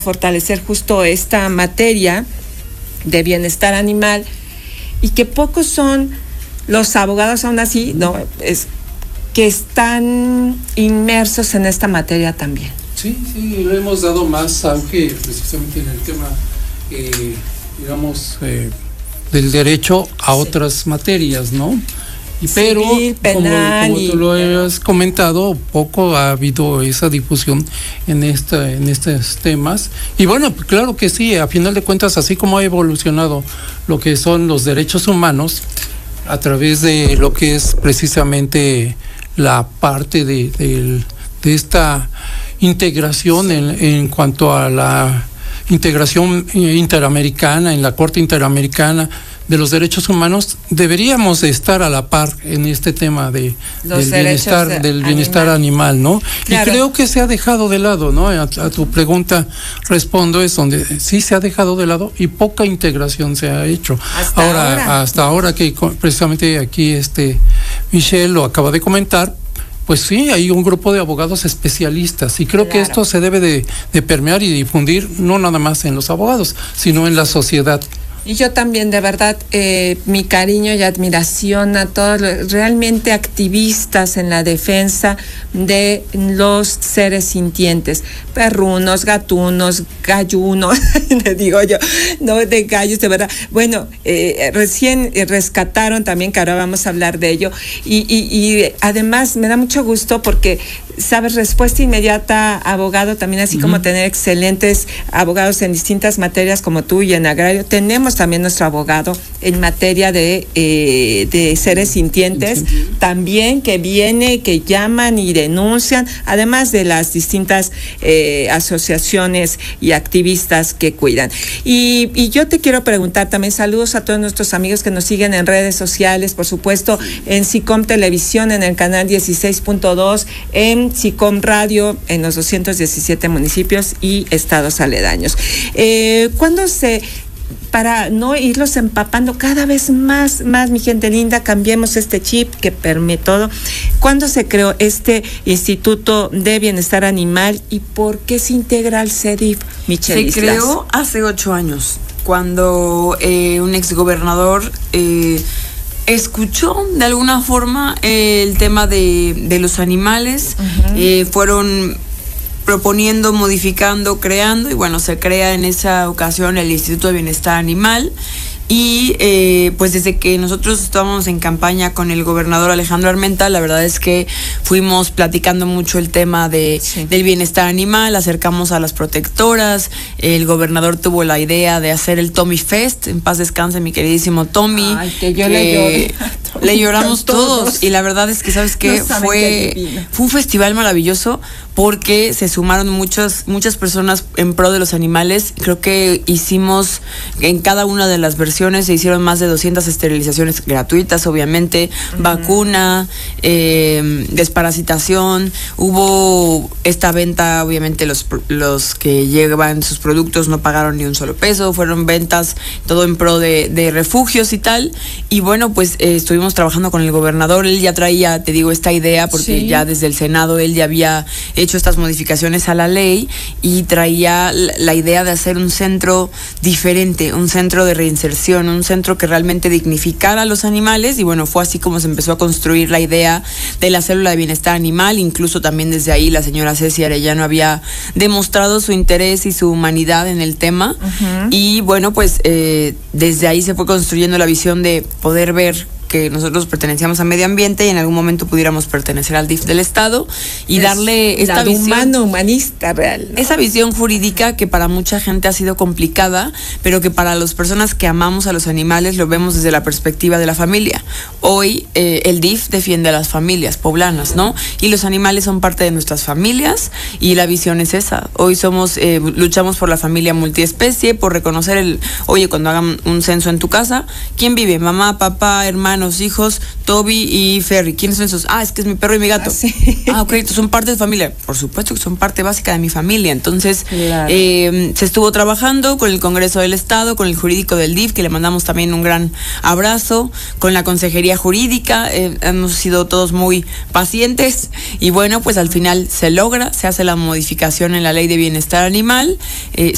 fortalecer justo esta materia de bienestar animal y que pocos son los abogados aún así, no, es que están inmersos en esta materia también. Sí, le hemos dado más auge precisamente en el tema, del derecho a otras materias, ¿no? Pero civil, penal, como tú lo has comentado, poco ha habido esa difusión en estos temas. Y bueno, claro que sí, a final de cuentas, así como ha evolucionado lo que son los derechos humanos a través de lo que es precisamente la parte de esta integración en cuanto a la integración interamericana, en la Corte Interamericana de los Derechos Humanos, deberíamos de estar a la par en este tema del bienestar animal, ¿no? Claro. Y creo que se ha dejado de lado, ¿no? A tu pregunta respondo, es donde sí se ha dejado de lado y poca integración se ha hecho. Hasta ahora que precisamente aquí Michelle lo acaba de comentar, pues sí, hay un grupo de abogados especialistas y creo que esto se debe de permear y difundir no nada más en los abogados, sino en la sociedad. Y yo también, de verdad, mi cariño y admiración a todos los realmente activistas en la defensa de los seres sintientes, perrunos, gatunos, gallunos, le digo yo, no de gallos, de verdad. Bueno, recién rescataron también, que ahora vamos a hablar de ello, y además me da mucho gusto porque, sabes, respuesta inmediata, abogado, también así como tener excelentes abogados en distintas materias como tú y en agrario. Tenemos también nuestro abogado en materia de seres sintientes, también que viene, que llaman y denuncian, además de las distintas asociaciones y activistas que cuidan. Y yo te quiero preguntar también, saludos a todos nuestros amigos que nos siguen en redes sociales, por supuesto, en SICOM Televisión, en el canal 16.2, en SICOM Radio, en los 217 municipios y estados aledaños. ¿Cuándo para no irlos empapando cada vez más, mi gente linda, cambiemos este chip que permee todo? ¿Cuándo se creó este Instituto de Bienestar Animal y por qué se integra al CEDIF, Michelle Islas? Se creó hace 8 años, cuando un exgobernador escuchó de alguna forma el tema de los animales. Fueron proponiendo, modificando, creando, y bueno, se crea en esa ocasión el Instituto de Bienestar Animal. Y pues desde que nosotros estábamos en campaña con el gobernador Alejandro Armenta, la verdad es que fuimos platicando mucho el tema del bienestar animal, acercamos a las protectoras, el gobernador tuvo la idea de hacer el Tommy Fest, en paz descanse mi queridísimo Tommy. Ay, que yo le lloré. Le lloramos todos, y la verdad es que, ¿sabes qué? Fue un festival maravilloso porque se sumaron muchas personas en pro de los animales. Creo que hicimos en cada una de las versiones, se hicieron más de 200 esterilizaciones gratuitas, obviamente, vacuna, desparasitación, hubo esta venta, obviamente los que llevan sus productos no pagaron ni un solo peso, fueron ventas todo en pro de refugios y tal. Y bueno, pues estuvimos trabajando con el gobernador, él ya traía, te digo, esta idea porque ya desde el Senado él ya había hecho estas modificaciones a la ley y traía la idea de hacer un centro diferente, un centro de reinserción, un centro que realmente dignificara a los animales. Y bueno, fue así como se empezó a construir la idea de la célula de bienestar animal. Incluso también desde ahí la señora Ceci Arellano había demostrado su interés y su humanidad en el tema. Y bueno, pues desde ahí se fue construyendo la visión de poder ver que nosotros pertenecíamos a medio ambiente y en algún momento pudiéramos pertenecer al DIF del Estado y darle esta visión humanista real, ¿no? Esa visión jurídica que para mucha gente ha sido complicada, pero que para las personas que amamos a los animales lo vemos desde la perspectiva de la familia. Hoy el DIF defiende a las familias poblanas, ¿no? Y los animales son parte de nuestras familias y la visión es esa. Hoy luchamos por la familia multiespecie, por reconocer oye, cuando hagan un censo en tu casa, ¿quién vive? Mamá, papá, hermano, hijos, Toby y Ferry. ¿Quiénes son esos? Es que es mi perro y mi gato. Ok, son parte de familia. Por supuesto que son parte básica de mi familia. Entonces, se estuvo trabajando con el Congreso del Estado, con el jurídico del DIF, que le mandamos también un gran abrazo, con la Consejería Jurídica. Hemos sido todos muy pacientes y bueno, pues al final se logra, se hace la modificación en la Ley de Bienestar Animal.